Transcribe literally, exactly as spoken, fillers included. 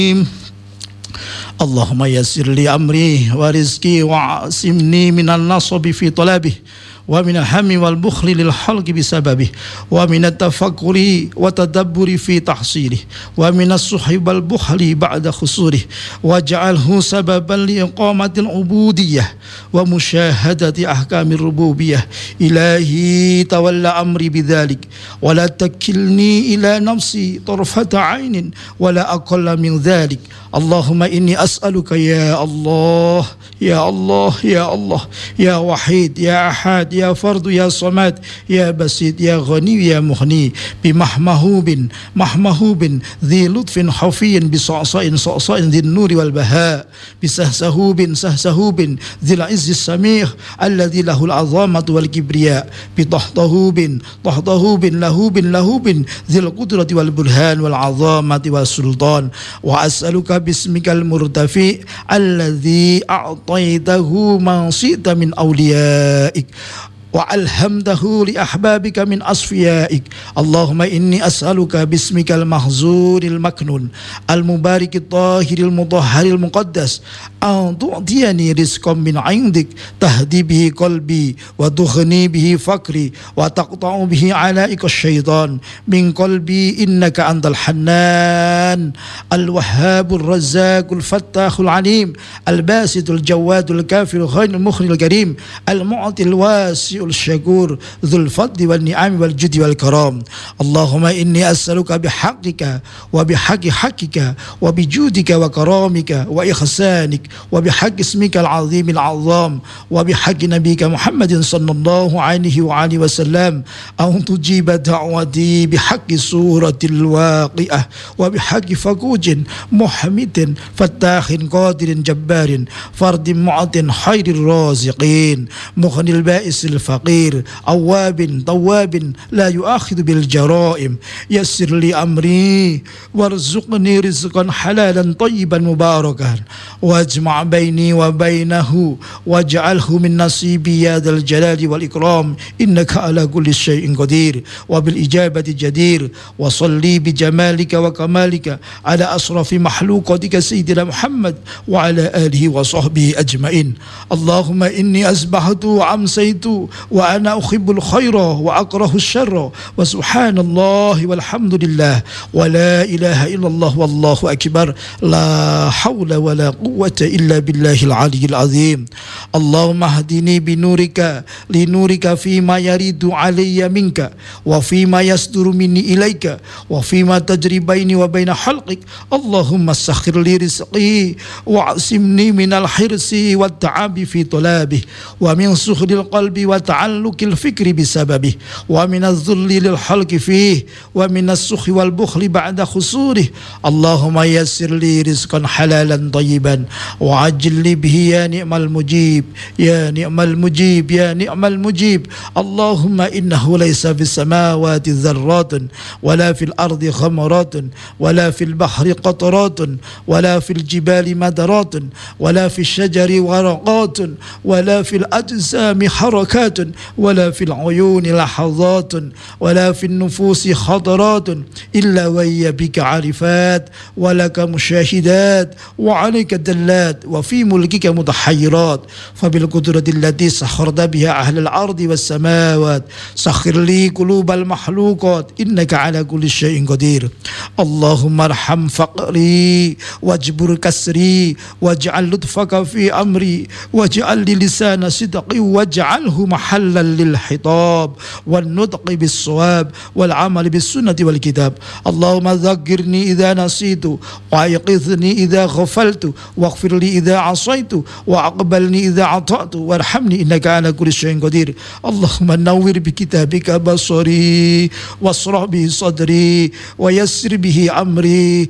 اللهم يسر لي أمري ورزقي وعصمني من النصب في طلبه ومن الهم والبخل للحلق بسببه ومن التفكر وتدبر في تحصيله ومن الصحب والبخل بعد خسوره واجعله سببا لإقامة العبودية ومشاهدة أحكام الربوبية. إلهي تولى أمري بذلك ولا تكلني إلى نفسي طرفة عين ولا أقل من ذلك. اللهم إني أسألك يا الله يا الله يا الله يا وحيد يا أحد يا فرد يا صمد يا بسيط يا غني يا مغني بمحمهوب محمهوب ذي لطف حفي بصعصاء صعصاء ذي النور والبهاء بسهسهوب سهسهوب ذي العز السميع الذي له العظامة والكبرياء بطهطهوب طهطهوب لهوب لهوب ذي القدرة والبرهان والعظامة والسلطان. وأسألك باسمك المرتفع الذي أعطيته من شئت من أوليائك وألهمته لأحبابك من أصفيائك. اللهم إني أسألك باسمك المحزون المكنون المبارك الطاهر المطهر المقدس أن تعطيني رزقا من عندك تهدي به قلبي وتغني به فقري وتقطع به علائق الشيطان من قلبي إنك أنت الحنان الوهاب الرزاق الفتاح العليم الباسط الجواد الكافي الغني المخرج الكريم المعطي الواسع الشكور ذو الفضل والنعم والجود والكرام. اللهم إني أسألك بحقك وبحق حقك وبجودك وكرامك وإحسانك وبحق اسمك العظيم العظام وبحق نبيك محمد صلى الله عليه وآله وسلم أن تجيب دعوتي بحق سورة الواقعة وبحق فقوج محمد فتاح قادر جبار فرد معط خير الرازقين مغني البائس الفقير أواب تواب لا يؤاخذ بالجرائم. يسر لي أمري وارزقني رزقا حلالا طيبا مباركا واجمع بيني وبينه واجعله من نصيبي يا ذا الجلال والإكرام إنك على كل شيء قدير وبالإجابة جدير. وصلي بجمالك وكمالك على أشرف مخلوقاتك سيدنا محمد وعلى آله وصحبه أجمعين. اللهم إني أصبحت وأمسيت وأنا أحب الخير وأكره الشر وسبحان الله والحمد لله ولا إله إلا الله والله أكبر لا حول ولا قوة إلا بالله العلي العظيم. اللهم اهدني بنورك لنورك فيما يريد علي منك وفيما يصدر مني إليك وفيما تجري بيني وبين خلقك. اللهم سخر لي رزقي واعصمني من الحرص والتعب في طلبه ومن سخر القلب وتعلق الفكر بسببه ومن الذل للحلق فيه ومن السخ والبخل بعد خسوره. اللهم يسر لي رزقا حلالا طيبا وعجل لي به يا نعم المجيب يا نعم المجيب يا نعم المجيب. اللهم إنه ليس في السماوات ذرات ولا في الأرض خمرات ولا في البحر قطرات ولا في الجبال مدرات ولا في الشجر ورقات ولا في الأجسام حركات ولا في العيون لحظات ولا في النفوس خطرات إلا وهي بك عارفات ولك مشاهدات وعليك دلات وفي ملكك متحيرات. فبالقدرة التي سخرت بها أهل الأرض والسماوات سخر لي قلوب المخلوقات إنك على كل شيء قدير. اللهم ارحم فقري واجبر كسري واجعل لطفك في أمري واجعل لي لسان صدق واجعله محلا للخطاب والنطق بالصواب والعمل بالسنة والكتاب. اللهم ذكرني إذا نسيت وأيقظني إذا غفلت واغفر لي إذا عصيت وأقبلني إذا عطأت وارحمني إنك على كل شيء قدير. اللهم نور بكتابك بصري واشرح به صدري ويسر به أمري